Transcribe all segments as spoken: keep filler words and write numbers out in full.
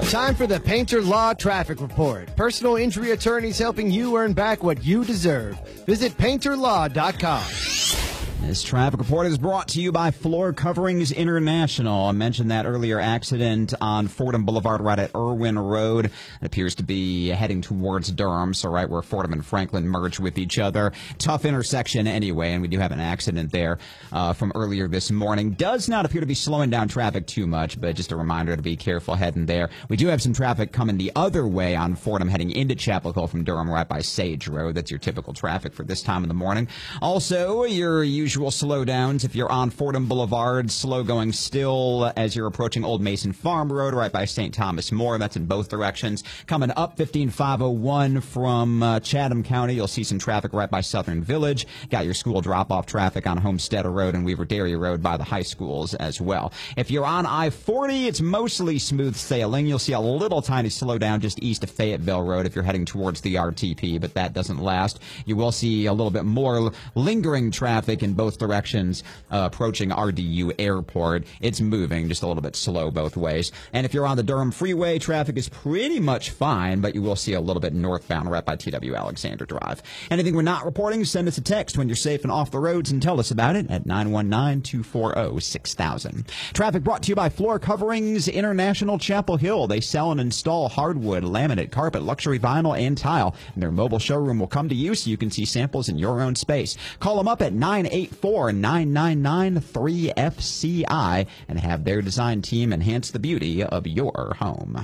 Time for the Painter Law Traffic Report. Personal injury attorneys helping you earn back what you deserve. Visit painter law dot com. This traffic report is brought to you by Floor Coverings International. I mentioned that earlier accident on Fordham Boulevard right at Irwin Road. It appears to be heading towards Durham, so right where Fordham and Franklin merge with each other. Tough intersection anyway, and we do have an accident there uh, from earlier this morning. Does not appear to be slowing down traffic too much, but just a reminder to be careful heading there. We do have some traffic coming the other way on Fordham heading into Chapel Hill from Durham right by Sage Road. That's your typical traffic for this time in the morning. Also, your usual slowdowns if you're on Fordham Boulevard, slow going still as you're approaching Old Mason Farm Road right by Saint Thomas More. That's in both directions. Coming up fifteen five oh one from uh, Chatham County, you'll see some traffic right by Southern Village. Got your school drop-off traffic on Homesteader Road and Weaver Dairy Road by the high schools as well. If you're on I forty, it's mostly smooth sailing. You'll see a little tiny slowdown just east of Fayetteville Road if you're heading towards the R T P, but that doesn't last. You will see a little bit more lingering traffic in both directions uh, approaching R D U Airport. It's moving just a little bit slow both ways. And if you're on the Durham Freeway, traffic is pretty much fine, but you will see a little bit northbound right by T W Alexander Drive. Anything we're not reporting, send us a text when you're safe and off the roads and tell us about it at nine one nine, two four zero, six thousand. Traffic brought to you by Floor Coverings International Chapel Hill. They sell and install hardwood, laminate, carpet, luxury vinyl, and tile. And their mobile showroom will come to you so you can see samples in your own space. Call them up at nine eight four, nine nine nine, three F C I and have their design team enhance the beauty of your home.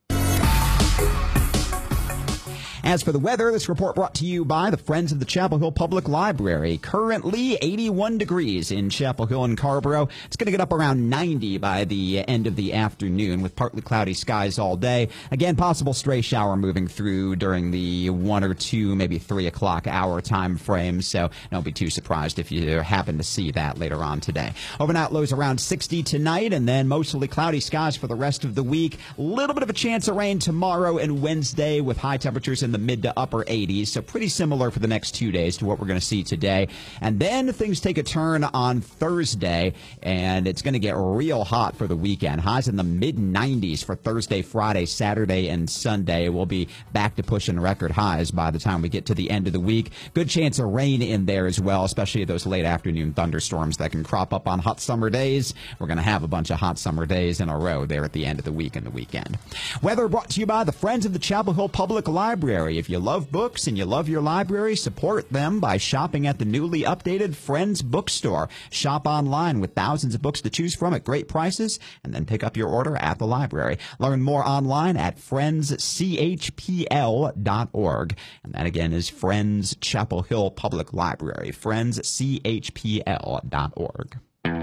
As for the weather, this report brought to you by the Friends of the Chapel Hill Public Library. Currently eighty-one degrees in Chapel Hill and Carrboro. It's going to get up around ninety by the end of the afternoon with partly cloudy skies all day. Again, possible stray shower moving through during the one or two, maybe three o'clock hour time frame. So don't be too surprised if you happen to see that later on today. Overnight lows around sixty tonight, and then mostly cloudy skies for the rest of the week. A little bit of a chance of rain tomorrow and Wednesday with high temperatures in the mid to upper eighties, so pretty similar for the next two days to what we're going to see today. And then things take a turn on Thursday, and it's going to get real hot for the weekend. Highs in the mid nineties for Thursday, Friday, Saturday, and Sunday. We'll be back to pushing record highs by the time we get to the end of the week. Good chance of rain in there as well, especially those late afternoon thunderstorms that can crop up on hot summer days. We're going to have a bunch of hot summer days in a row there at the end of the week and the weekend. Weather brought to you by the Friends of the Chapel Hill Public Library. If you love books and you love your library, support them by shopping at the newly updated Friends Bookstore. Shop online with thousands of books to choose from at great prices, and then pick up your order at the library. Learn more online at friends c h p l dot org. And that again is Friends Chapel Hill Public Library, friends c h p l dot org.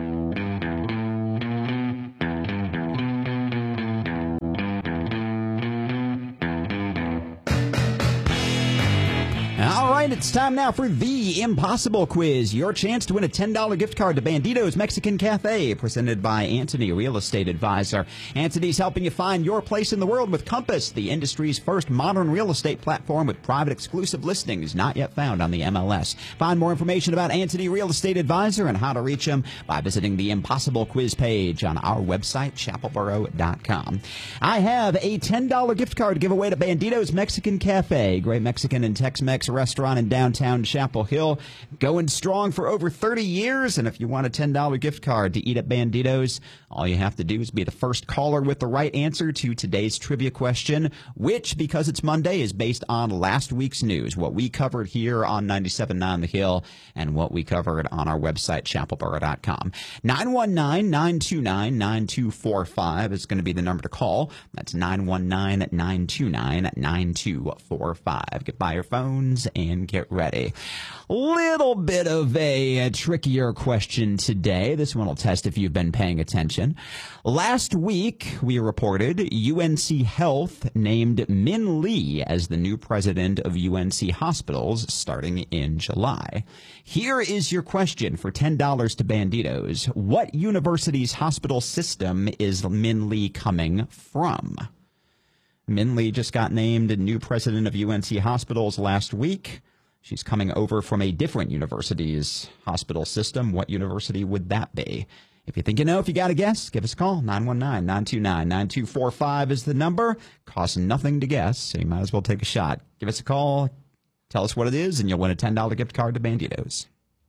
All right, it's time now for the Impossible Quiz. Your chance to win a ten dollar gift card to Bandito's Mexican Cafe, presented by Anthony Real Estate Advisor. Anthony's helping you find your place in the world with Compass, the industry's first modern real estate platform with private exclusive listings not yet found on the M L S. Find more information about Anthony Real Estate Advisor and how to reach him by visiting the Impossible Quiz page on our website, chapel boro dot com. I have a ten dollar gift card to give away to Bandito's Mexican Cafe, great Mexican and Tex-Mex restaurant in downtown Chapel Hill, going strong for over thirty years. And if you want a ten dollar gift card to eat at Bandito's, all you have to do is be the first caller with the right answer to today's trivia question, which, because it's Monday, is based on last week's news, what we covered here on ninety-seven point nine The Hill and what we covered on our website, chapel boro dot com. nine one nine, nine two nine, nine two four five is going to be the number to call. That's nine one nine, nine two nine, nine two four five. Get by your phones and get ready. Little bit of a, a trickier question today. This one will test if you've been paying attention. Last week, we reported U N C Health named Min Lee as the new president of U N C Hospitals starting in July. Here is your question for ten dollars to Bandito's. What university's hospital system is Min Lee coming from? Min Lee just got named new president of U N C Hospitals last week. She's coming over from a different university's hospital system. What university would that be? If you think you know, if you got a guess, give us a call. nine one nine, nine two nine, nine two four five is the number. Costs nothing to guess, so you might as well take a shot. Give us a call, tell us what it is, and you'll win a ten dollar gift card to Banditos.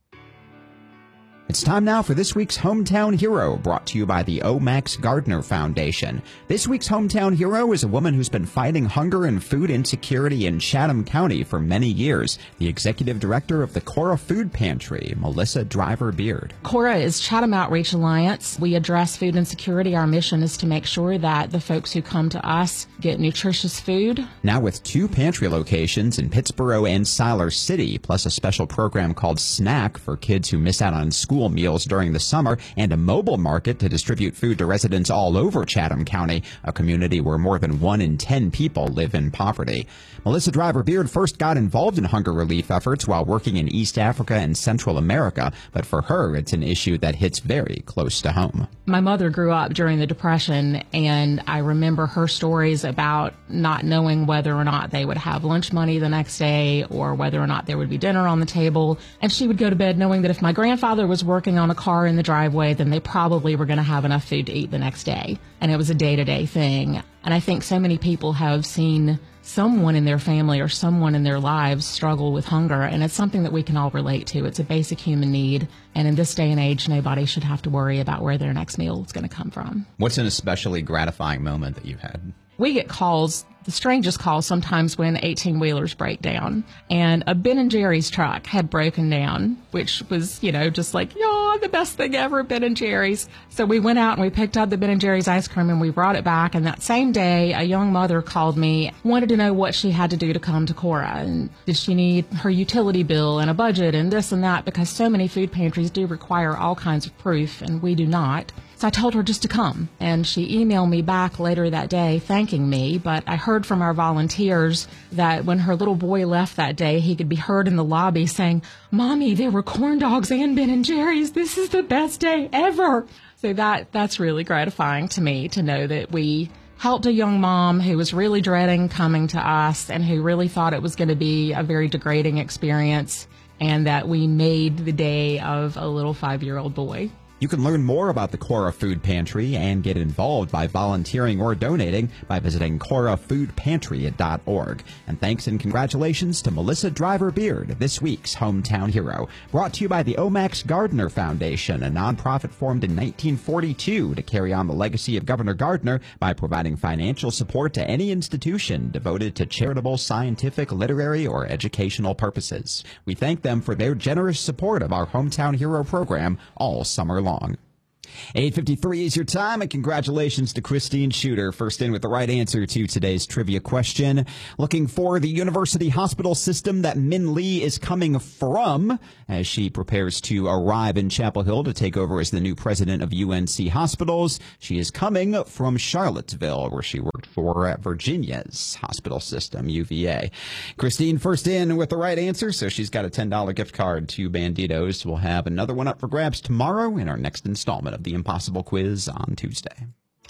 It's time now for this week's Hometown Hero, brought to you by the O. Max Gardner Foundation. This week's Hometown Hero is a woman who's been fighting hunger and food insecurity in Chatham County for many years. The executive director of the Cora Food Pantry, Melissa Driver Beard. Cora is Chatham Outreach Alliance. We address food insecurity. Our mission is to make sure that the folks who come to us get nutritious food. Now with two pantry locations in Pittsboro and Siler City, plus a special program called Snack for kids who miss out on school meals during the summer, and a mobile market to distribute food to residents all over Chatham County, a community where more than one in ten people live in poverty. Melissa Driver Beard first got involved in hunger relief efforts while working in East Africa and Central America, but for her, it's an issue that hits very close to home. My mother grew up during the Depression, and I remember her stories about not knowing whether or not they would have lunch money the next day or whether or not there would be dinner on the table. And she would go to bed knowing that if my grandfather was working on a car in the driveway, then they probably were going to have enough food to eat the next day. And it was a day-to-day thing. And I think so many people have seen someone in their family or someone in their lives struggle with hunger, and it's something that we can all relate to. It's a basic human need, and in this day and age, nobody should have to worry about where their next meal is going to come from. What's an especially gratifying moment that you've had? We get calls, the strangest calls sometimes, when eighteen-wheelers break down. And a Ben and Jerry's truck had broken down, which was, you know, just like, yeah, the best thing ever, Ben and Jerry's. So we went out and we picked up the Ben and Jerry's ice cream and we brought it back. And that same day, a young mother called me, wanted to know what she had to do to come to Cora. And did she need her utility bill and a budget and this and that, because so many food pantries do require all kinds of proof and we do not. So I told her just to come, and she emailed me back later that day thanking me, but I heard from our volunteers that when her little boy left that day, he could be heard in the lobby saying, "Mommy, there were corn dogs and Ben and Jerry's. This is the best day ever." So that that's really gratifying to me to know that we helped a young mom who was really dreading coming to us and who really thought it was going to be a very degrading experience, and that we made the day of a little five-year-old boy. You can learn more about the Cora Food Pantry and get involved by volunteering or donating by visiting cora food pantry dot org. And thanks and congratulations to Melissa Driver Beard, this week's Hometown Hero. Brought to you by the O. Max Gardner Foundation, a nonprofit formed in nineteen forty-two to carry on the legacy of Governor Gardner by providing financial support to any institution devoted to charitable, scientific, literary, or educational purposes. We thank them for their generous support of our Hometown Hero program all summer long. long. eight fifty-three is your time, and congratulations to Christine Shooter, first in with the right answer to today's trivia question. Looking for the university hospital system that Min Lee is coming from as she prepares to arrive in Chapel Hill to take over as the new president of U N C Hospitals. She is coming from Charlottesville, where she worked for uh, Virginia's hospital system, U V A. Christine first in with the right answer, so she's got a ten dollar gift card to Banditos. We'll have another one up for grabs tomorrow in our next installment of the Impossible Quiz on Tuesday.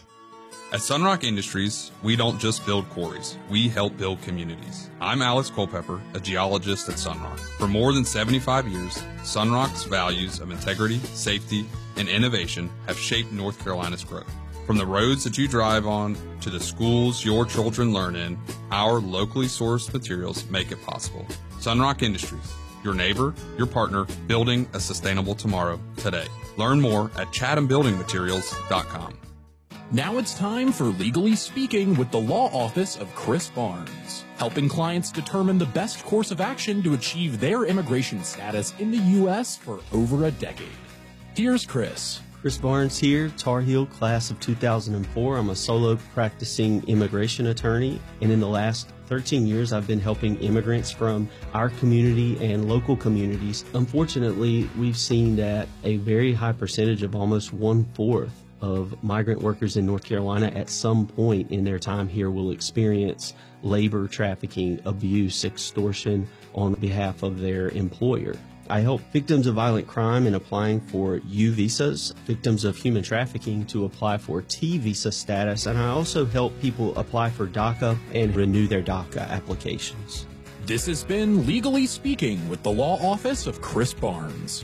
At Sunrock Industries, we don't just build quarries, we help build communities. I'm Alex Culpepper, a geologist at Sunrock. For more than seventy-five years, Sunrock's values of integrity, safety, and innovation have shaped North Carolina's growth. From the roads that you drive on to the schools your children learn in, our locally sourced materials make it possible. Sunrock Industries, your neighbor, your partner, building a sustainable tomorrow today. Learn more at chatham building materials dot com. Now it's time for Legally Speaking with the Law Office of Chris Barnes, helping clients determine the best course of action to achieve their immigration status in the U S for over a decade. Here's Chris. Chris Barnes here, Tar Heel class of two thousand four. I'm a solo practicing immigration attorney, and in the last thirteen years I've been helping immigrants from our community and local communities. Unfortunately, we've seen that a very high percentage of almost one-fourth of migrant workers in North Carolina at some point in their time here will experience labor trafficking, abuse, extortion on behalf of their employer. I help victims of violent crime in applying for U visas, victims of human trafficking to apply for T visa status, and I also help people apply for DACA and renew their DACA applications. This has been Legally Speaking with the Law Office of Chris Barnes.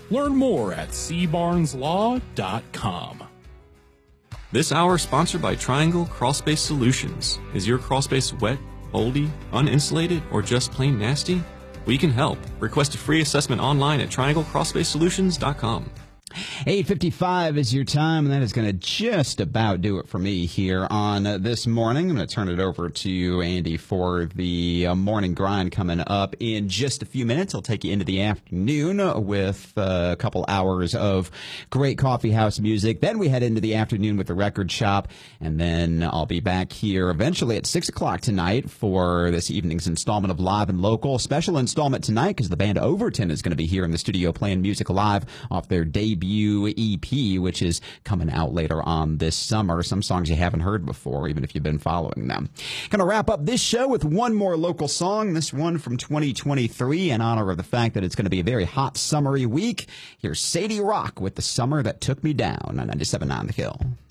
Learn more at c barnes law dot com. This hour is sponsored by Triangle Crawlspace Solutions. Is your crawlspace wet, moldy, uninsulated, or just plain nasty? We can help. Request a free assessment online at triangle crawlspace solutions dot com. eight fifty-five is your time, and that is going to just about do it for me here on uh, this morning. I'm going to turn it over to you, Andy, for the uh, morning grind coming up in just a few minutes. I'll take you into the afternoon with uh, a couple hours of great coffee house music. Then we head into the afternoon with the record shop, and then I'll be back here eventually at six o'clock tonight for this evening's installment of Live and Local. Special installment tonight because the band Overton is going to be here in the studio playing music live off their debut E P, which is coming out later on this summer. Some songs you haven't heard before, even if you've been following them. Going to wrap up this show with one more local song, this one from twenty twenty-three, in honor of the fact that it's going to be a very hot, summery week. Here's Sadie Rock with The Summer That Took Me Down on ninety-seven point nine The Hill.